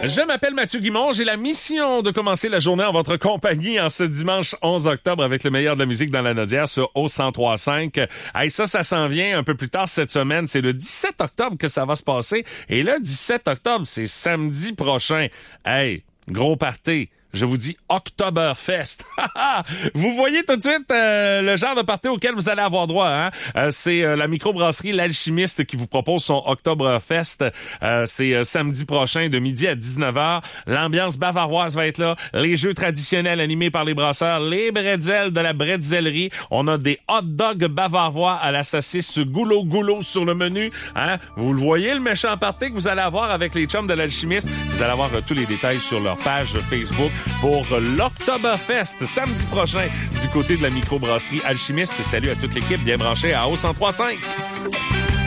Je m'appelle Mathieu Guimond. J'ai la mission de commencer la journée en votre compagnie en ce dimanche 11 octobre avec le meilleur de la musique dans la Nodière sur O103.5. Hey, ça s'en vient un peu plus tard cette semaine. C'est le 17 octobre que ça va se passer. Et le 17 octobre, c'est samedi prochain. Hey, gros party. Je vous dis Oktoberfest. Vous voyez tout de suite le genre de party auquel vous allez avoir droit. Hein? C'est la microbrasserie L'Alchimiste qui vous propose son Oktoberfest. C'est samedi prochain de midi à 19h. L'ambiance bavaroise va être là. Les jeux traditionnels animés par les brasseurs. Les bretzels de la bretzellerie. On a des hot dogs bavarois à la saucisse goulot sur le menu. Hein? Vous le voyez, le méchant party que vous allez avoir avec les chums de L'Alchimiste. Vous allez avoir tous les détails sur leur page Facebook pour l'Oktoberfest samedi prochain du côté de la microbrasserie Alchimiste. Salut à toute l'équipe bien branchée à O103.5.